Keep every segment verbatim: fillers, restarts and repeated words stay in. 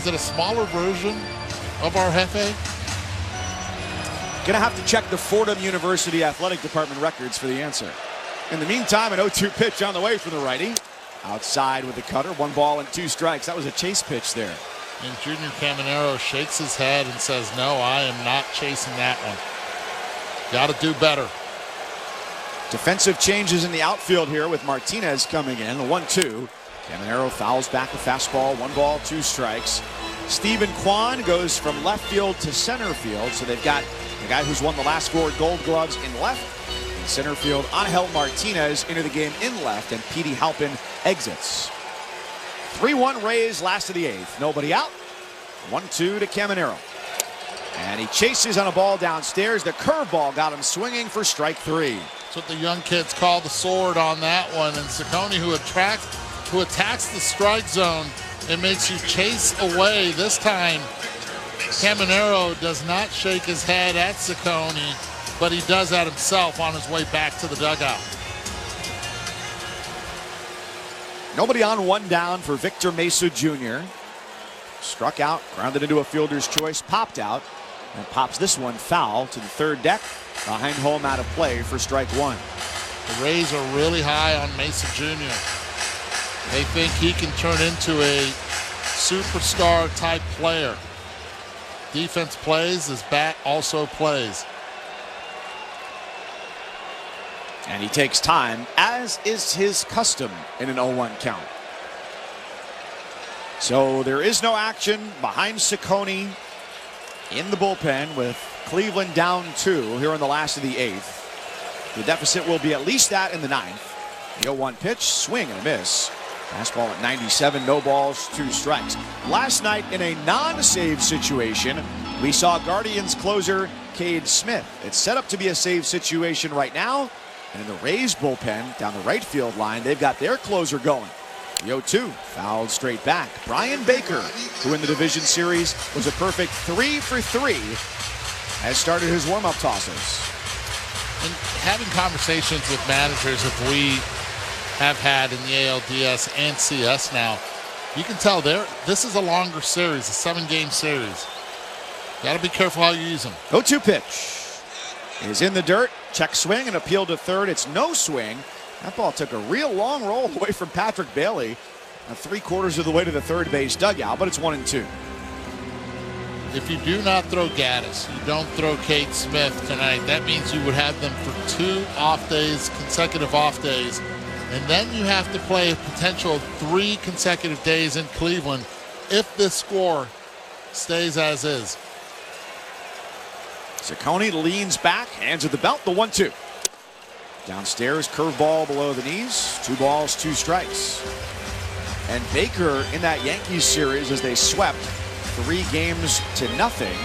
Is it a smaller version of our Jefe? Gonna have to check the Fordham University Athletic Department records for the answer. In the meantime, an oh two pitch on the way from the righty. Outside with the cutter, one ball and two strikes. That was a chase pitch there. And Junior Caminero shakes his head and says, no, I am not chasing that one. Got to do better. Defensive changes in the outfield here with Martinez coming in. The one two. Caminero fouls back a fastball. One ball, two strikes. Stephen Kwan goes from left field to center field. So they've got the guy who's won the last four Gold Gloves in left. In center field, Angel Martinez into the game in left. And Petey Halpin exits. three one Rays, last of the eighth. Nobody out. one two to Caminero. And he chases on a ball downstairs. The curveball got him swinging for strike three. That's what the young kids call the sword on that one. And Ciccone, who attracts, who attacks the strike zone, it makes you chase away. This time, Caminero does not shake his head at Ciccone, but he does that himself on his way back to the dugout. Nobody on, one down for Victor Mesa Junior Struck out, grounded into a fielder's choice, popped out, and pops this one foul to the third deck. Behind home, out of play for strike one. The Rays are really high on Mesa Junior They think he can turn into a superstar type player. Defense plays, his bat also plays. And he takes time, as is his custom in an oh one count. So there is no action behind Ciccone in the bullpen with Cleveland down two here in the last of the eighth. The deficit will be at least that in the ninth. The oh one pitch, swing and a miss. Fastball at ninety-seven, no balls, two strikes. Last night in a non-save situation, we saw Guardians closer Cade Smith. It's set up to be a save situation right now. And in the Rays bullpen down the right field line, they've got their closer going. The oh two fouled straight back. Brian Baker, who in the division series was a perfect three for three, has started his warm-up tosses. And having conversations with managers that we have had in the A L D S and C S now, you can tell there this is a longer series, a seven-game series. Got to be careful how you use them. oh two pitch is in the dirt. Check swing and appeal to third. It's no swing. That ball took a real long roll away from Patrick Bailey, three quarters of the way to the third base dugout, but it's one and two. If you do not throw Gaddis, you don't throw Cade Smith tonight, that means you would have them for two off days, consecutive off days, and then you have to play a potential three consecutive days in Cleveland if this score stays as is. Ciccone leans back, hands at the belt, the one two. Downstairs, curveball below the knees, two balls, two strikes. And Baker in that Yankees series as they swept three games to nothing.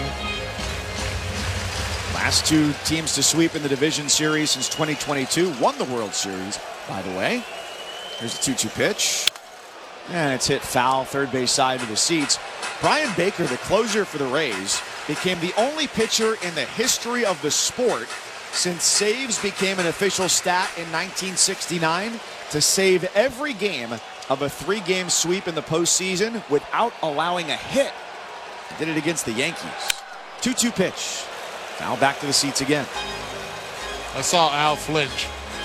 Last two teams to sweep in the division series since twenty twenty-two. Won the World Series, by the way. Here's a two two pitch. And it's hit foul, third base side of the seats. Brian Baker, the closer for the Rays, became the only pitcher in the history of the sport since saves became an official stat in nineteen sixty-nine to save every game of a three-game sweep in the postseason without allowing a hit. He did it against the Yankees. two two pitch. Now back to the seats again. I saw Al flinch.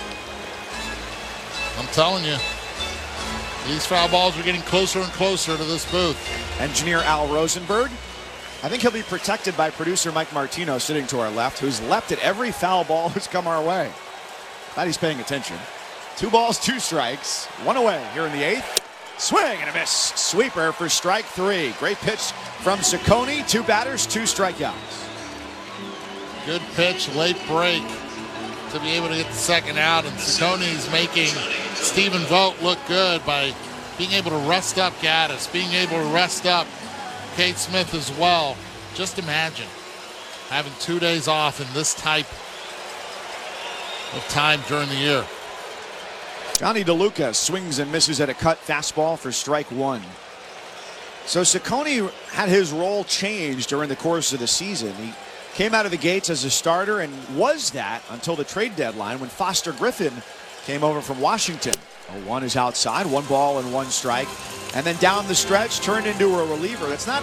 I'm telling you, these foul balls are getting closer and closer to this booth. Engineer Al Rosenberg. I think he'll be protected by producer Mike Martino sitting to our left, who's leapt at every foul ball that's come our way. Glad he's paying attention. Two balls, two strikes, one away here in the eighth. Swing and a miss. Sweeper for strike three. Great pitch from Ciccone. Two batters, two strikeouts. Good pitch, late break to be able to get the second out, and Ciccone's making Stephen Vogt look good by being able to rest up Gaddis, being able to rest up Cade Smith as well. Just imagine having two days off in this type of time during the year. Johnny DeLuca swings and misses at a cut fastball for strike one. So Ciccone had his role changed during the course of the season. He came out of the gates as a starter and was that until the trade deadline when Foster Griffin came over from Washington. oh one is outside, one ball and one strike. And then down the stretch turned into a reliever. That's not